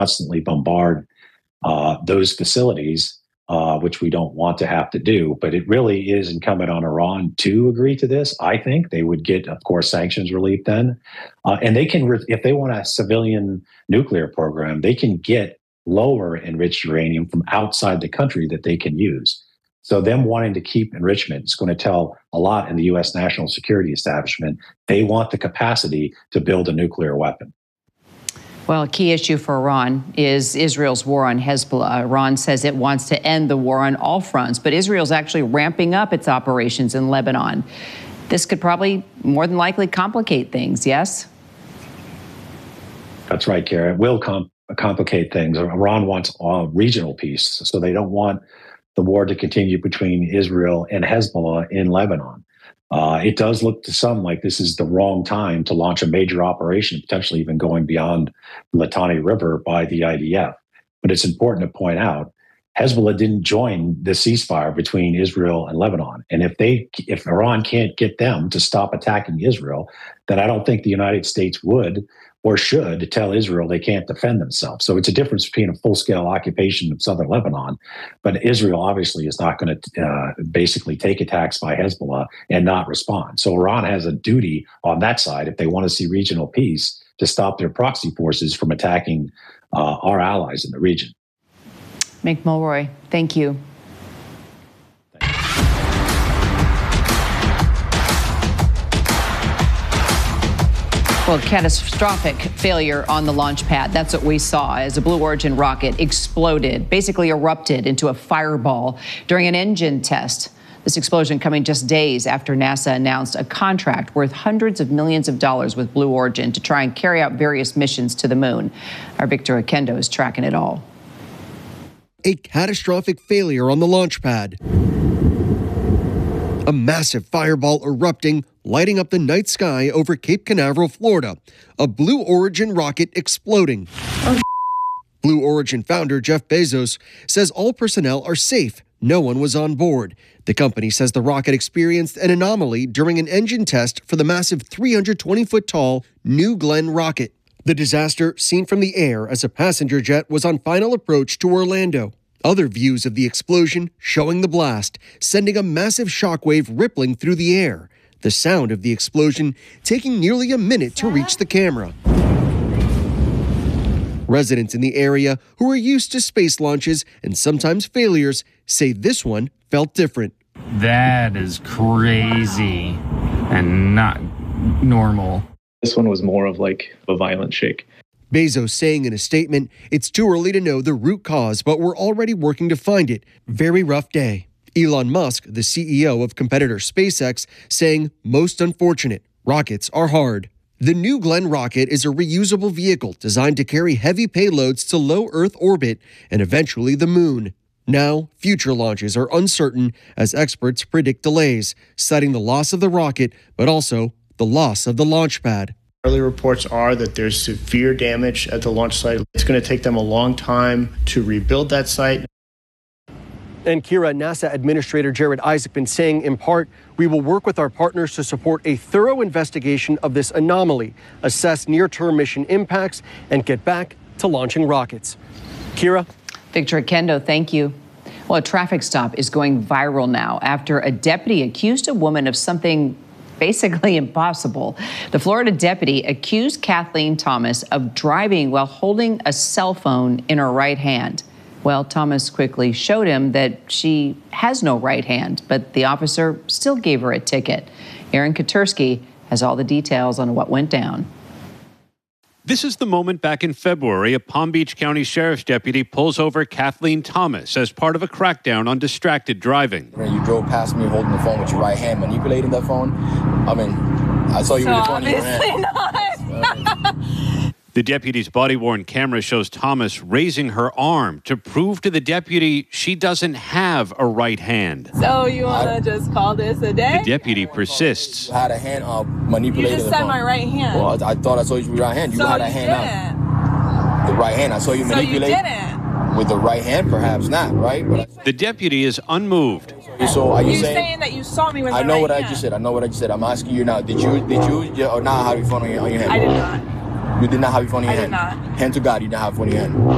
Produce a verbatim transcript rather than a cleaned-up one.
constantly bombard uh, those facilities, uh, which we don't want to have to do. But it really is incumbent on Iran to agree to this. I think they would get, of course, sanctions relief then. Uh, and they can, re- if they want a civilian nuclear program, they can get lower enriched uranium from outside the country that they can use. So them wanting to keep enrichment is going to tell a lot in the U S national security establishment. They want the capacity to build a nuclear weapon. Well, a key issue for Iran is Israel's war on Hezbollah. Iran says it wants to end the war on all fronts, but Israel's actually ramping up its operations in Lebanon. This could probably more than likely complicate things, yes? That's right, Kara. It will com- complicate things. Iran wants uh, regional peace, so they don't want the war to continue between Israel and Hezbollah in Lebanon. Uh, it does look to some like this is the wrong time to launch a major operation, potentially even going beyond the Litani River by the I D F. But it's important to point out, Hezbollah didn't join the ceasefire between Israel and Lebanon. And if they, if Iran can't get them to stop attacking Israel, then I don't think the United States would or should tell Israel they can't defend themselves. So it's a difference between a full-scale occupation of southern Lebanon, but Israel obviously is not going to uh, basically take attacks by Hezbollah and not respond. So Iran has a duty on that side, if they want to see regional peace, to stop their proxy forces from attacking uh, our allies in the region. Mick Mulroy, thank you. Well, catastrophic failure on the launch pad. That's what we saw as a Blue Origin rocket exploded, basically erupted into a fireball during an engine test. This explosion coming just days after NASA announced a contract worth hundreds of millions of dollars with Blue Origin to try and carry out various missions to the moon. Our Victor Akendo is tracking it all. A catastrophic failure on the launch pad. A massive fireball erupting, lighting up the night sky over Cape Canaveral, Florida. A Blue Origin rocket exploding. Oh. Blue Origin founder Jeff Bezos says all personnel are safe. No one was on board. The company says the rocket experienced an anomaly during an engine test for the massive three hundred twenty foot tall New Glenn rocket. The disaster seen from the air as a passenger jet was on final approach to Orlando. Other views of the explosion showing the blast, sending a massive shockwave rippling through the air. The sound of the explosion taking nearly a minute to reach the camera. Residents in the area who are used to space launches and sometimes failures say this one felt different. That is crazy and not normal. This one was more of like a violent shake. Bezos saying in a statement, it's too early to know the root cause, but we're already working to find it. Very rough day. Elon Musk, the C E O of competitor SpaceX, saying, most unfortunate. Rockets are hard. The New Glenn rocket is a reusable vehicle designed to carry heavy payloads to low Earth orbit and eventually the moon. Now, future launches are uncertain as experts predict delays, citing the loss of the rocket, but also the loss of the launch pad. Early reports are that there's severe damage at the launch site. It's going to take them a long time to rebuild that site. And Kira, NASA Administrator Jared Isaacman saying, in part, we will work with our partners to support a thorough investigation of this anomaly, assess near-term mission impacts, and get back to launching rockets. Kira? Victor Akendo, thank you. Well, a traffic stop is going viral now after a deputy accused a woman of something basically impossible. The Florida deputy accused Kathleen Thomas of driving while holding a cell phone in her right hand. Well, Thomas quickly showed him that she has no right hand, but the officer still gave her a ticket. Aaron Katursky has all the details on what went down. This is the moment back in February a Palm Beach County Sheriff's deputy pulls over Kathleen Thomas as part of a crackdown on distracted driving. You drove past me holding the phone with your right hand, manipulating that phone. I mean, I saw you so with the phone in your hand. Not. The deputy's body-worn camera shows Thomas raising her arm to prove to the deputy she doesn't have a right hand. So you want to just call this a day? The deputy persists. You had a hand uh, manipulating You just the said phone. my right hand. Well, I, I thought I saw you with your right hand. You so had a you hand didn't. out. The right hand. I saw you so manipulate. You didn't. With the right hand, perhaps not, right? But the deputy is unmoved. So are you You're saying, saying that you saw me with I my know right what hand. I just said. I know what I just said. I'm asking you now. Did you, did you, or not have your phone on your, on your hand? I did not. You did not have your phone in your I hand? did not. Hand to God, you did not have your phone in your hand.